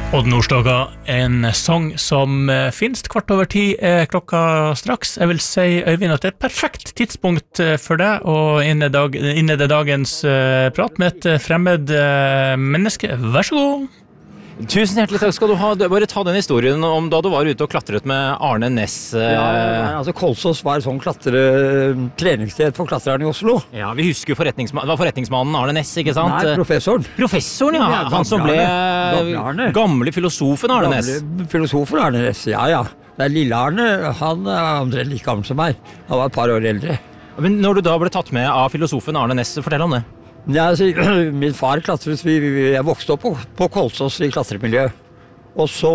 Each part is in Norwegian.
Odd Nordstoga, en sang som finnes 10:15 klokka straks. Jeg vil si, Øyvind, at det et perfekt tidspunkt for deg å innlede dagens prat med et fremmed menneske. Vær så god. Tusen hjertelig takk skal du ha. Bare ta den historien om da du var ute og klatret med Arne Næss. Altså Kolsås var et sånn treningssted for klatrerne i Oslo. Ja, vi husker forretningsmannen Arne Næss, ikke sant? Nei, professoren. Professoren, ja. Han som ble gamle filosofen Arne Næss. Filosofen Arne Næss, ja. Det lille Arne, han omtrent like gammel som meg. Han var et par år eldre. Men når du da ble tatt med av filosofen Arne Næss, fortell om det. Ja, altså, min far klatret, jeg vokste opp på Kolsås i klatremiljø. Og så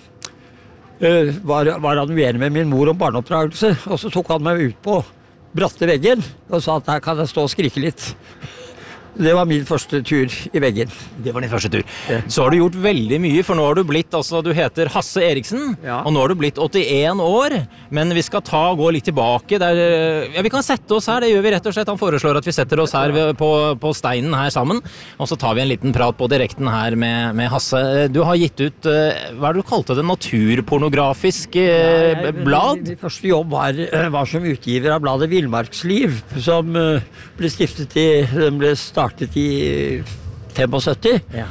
var han uenig med min mor om barneoppdragelse, og så tok han meg ut på bratte veggen og sa at her kan jeg stå og skrike litt. Det var min første tur i veggen. Det var din første tur. Ja. Så har du gjort veldig mye, for nå har du blitt, du heter Hasse Eriksen, ja. Og nå har du blitt 81 år, men vi skal gå litt tilbake. Vi kan sette oss her, det gjør vi rett og slett. Han foreslår at vi setter oss her på steinen her sammen, og så tar vi en liten prat på direkten her med Hasse. Du har gitt ut, hva du kalte det, naturpornografisk blad? Min første jobb var som utgiver av bladet Villmarksliv, som ble startet i 75 ja.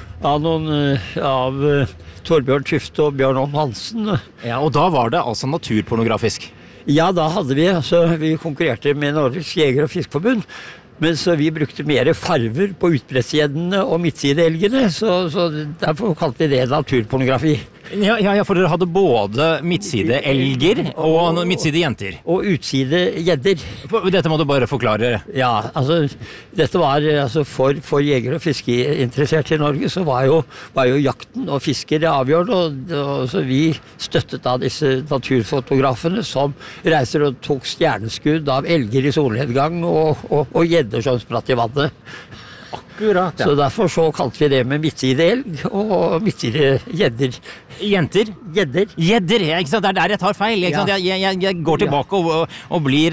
av Torbjørn Tufte og Bjørn Holm Hansen. Ja, og da var det altså naturpornografisk? Ja, da hadde vi konkurrerte med Norges Jeger- og Fiskeforbund, men så vi brukte mer farver på utbrettsgjeddene og midtsideelgene, så derfor kalte vi det naturpornografi. Ja, for dere hadde både midtsideelger og midtsidejenter. Og utsidegjedder. Dette må du bare forklare. Ja, dette var for jeger- og fiskeinteresserte i Norge, så var jo jakten og fisker avgjørende, og så vi støttet da disse naturfotografene som reiser og tok stjerneskudd av elger i solnedgang og gjedder som spratt i vannet. Akkurat, ja. Så derfor så kalte vi det med midtsideelg og midtsidejedder. Jenter? Jedder. Jedder, ja, ikke sant? Det der jeg tar feil, ikke sant? Jeg går tilbake og blir...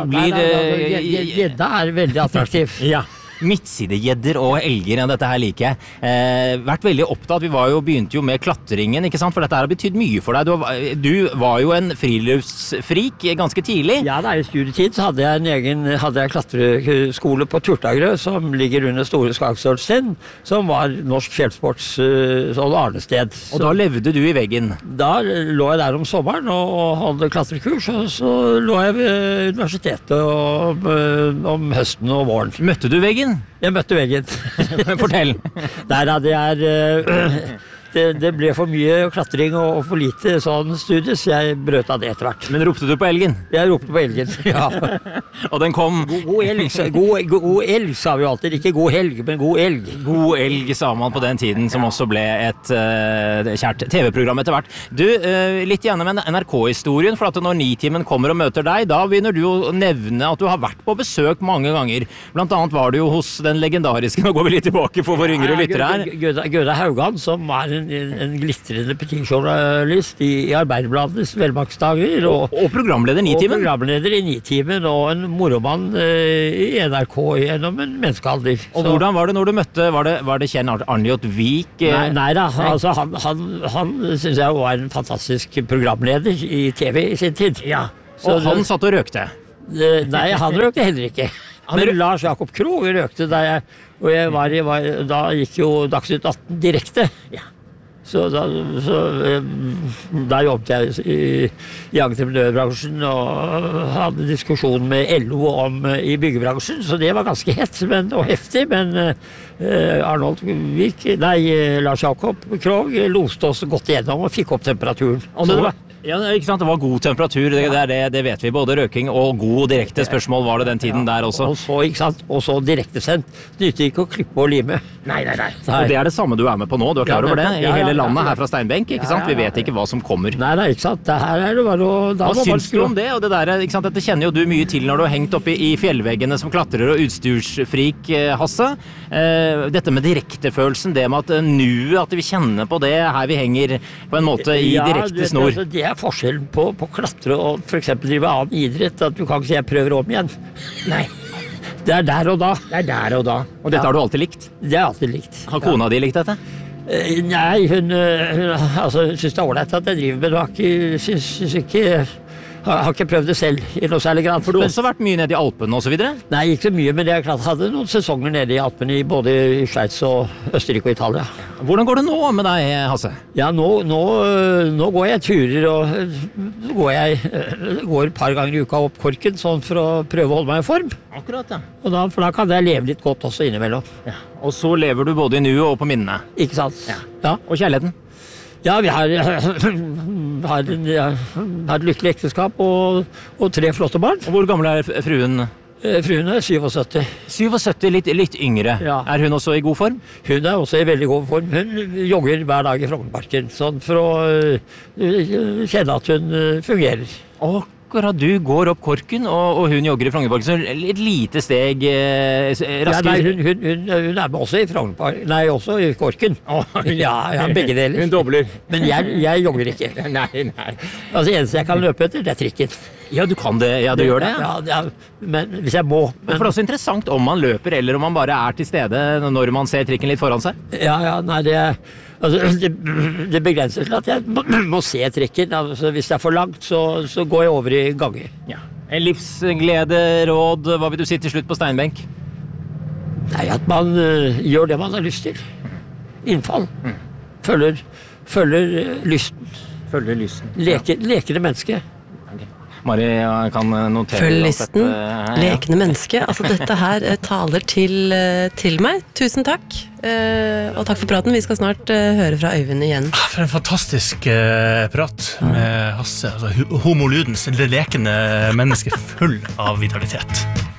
Jedda veldig attraktiv. Ja. Midtsidejedder og elger, ja, dette her liker jeg. Vært veldig opptatt, begynte jo med klatringen, ikke sant? For dette her har betydd mye for deg. Du var jo en friluftsfrik ganske tidlig. Ja, i studietid så hadde jeg klatreskole på Turtagrø, som ligger under Store Skagstølsten, som var norsk fjellsports arnested. Og da levde du i veggen? Da lå jeg der om sommeren og hadde klatrekurs, og så lå jeg ved universitetet om høsten og våren. Møtte du veggen? Jeg møtte veggen. Fortell. Der hadde jeg... Det ble for mye klatring og for lite sånn studie, så jeg brøt av det etter hvert. Men ropte du på elgen? Jeg ropte på elgen, ja. Og den kom? God elg, sa vi alltid. Ikke god helg, men god elg. God elg, sa man på den tiden, som også ble et kjært TV-program etter hvert. Du, litt gjerne med NRK-historien, for at når Nitimen kommer og møter deg, da begynner du å nevne at du har vært på besøk mange ganger. Blant annet var du jo hos den legendariske, nå går vi litt tilbake for vår yngre lyttere her. Gøda Haugan, som var en glitrende petijournalist i Arbeiderbladets velmaktsdager. Og programleder i Nitimen. Og programleder i Nitimen, og en moromann i NRK gjennom en menneskealder. Og hvordan var det når du møtte, var det Kjell Arnljot Vik? Nei da, han synes jeg var en fantastisk programleder i TV i sin tid. Ja. Og han satt og røkte? Nei, han røkte heller ikke. Men Lars Jakob Krog røkte da gikk jo Dagsnytt 18 direkte. Ja. Så da jobbet jeg i entreprenørbransjen og hadde diskusjon med LO i byggebransjen, så det var ganske hett og heftig, men Lars Jakob Krog loste oss godt igjennom og fikk opp temperaturen. Ja, ikke sant? Det var god temperatur, det vet vi. Både røking og god direkte spørsmål var det den tiden der også. Og så direktesendt. Nytter ikke å klippe og lime. Nei. Og det det samme du med på nå, du klar over det? I hele landet her fra Steinbenk, ikke sant? Vi vet ikke hva som kommer. Nei, ikke sant? Det her det bare å... Hva syns du om det? Og det der, ikke sant? Dette kjenner jo du mye til når du har hengt oppe i fjellveggene som klatrer og utstyrsfrik, Hasse. Dette med direktefølelsen, det med at vi kjenner på det her vi henger på en måte i direkte snor. Det forskjellen på klatre og for eksempel drive annen idrett, at du kan ikke si jeg prøver om igjen. Nei. Det der og da. Og dette har du alltid likt? Det har jeg alltid likt. Har kona di likt dette? Nei, hun synes det ålreit at jeg driver med det. Synes ikke har ikke prøvd det selv i noe særlig grad. For du har også vært mye nede i Alpene og så videre? Nei, ikke så mye, men jeg hadde noen sesonger nede i Alpene, både i Schweiz og Østerrike og Italia. Hvordan går det nå med deg, Hasse? Ja, nå går jeg turer, og går et par ganger i uka opp Korken, sånn for å prøve å holde meg i form. Akkurat, ja. For da kan jeg leve litt godt også innimellom. Ja. Og så lever du både i nuet og på minnene. Ikke sant? Ja. Og kjærligheten? Ja, vi har et lykkelig ekteskap og 3 flotte barn. Og hvor gammel er fruen? Fruen er 77. 77, litt yngre. Ja. Er hun også i god form? Hun er også i veldig god form. Hun jogger hver dag i Frognerparken, sånn for å kjenne at hun fungerer. Akkurat, du går opp Korken, og hun jogger i Frognerparken, så et lite steg raskere. Ja, hun er med også i Frognerparken, nei, også i Korken. Ja, begge deler. Hun dobler. Men jeg jogger ikke. Nei. Altså, eneste jeg kan løpe etter, det er trikken. Ja, du kan det. Ja, du gjør det. Ja, men hvis jeg må. For det er også interessant om man løper, eller om man bare er til stede når man ser trikken litt foran seg. Ja, nei, det begrenser til at jeg må se trikken. Altså, hvis det er for langt, så går jeg over i ganger. Ja. En livsglede, råd, hva vil du si til slutt på steinbenk? Nei, at man gjør det man har lyst til. Innfall. Følger lysten. Lekende menneske. Mari, jeg kan notere. Følg listen, lekende menneske. Altså dette her taler til meg. Tusen takk. Og takk for praten. Vi skal snart høre fra Øyvind igjen. For en fantastisk prat med Hasse. Altså, homo ludens, det lekende menneske full av vitalitet.